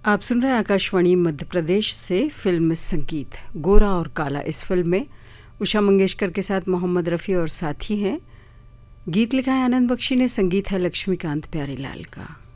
आप सुन रहे हैं आकाशवाणी मध्य प्रदेश से फिल्म संगीत गोरा और काला। इस फिल्म में उषा मंगेशकर के साथ मोहम्मद रफ़ी और साथी हैं। गीत लिखा है आनंद बख्शी ने, संगीत है लक्ष्मीकांत प्यारेलाल का।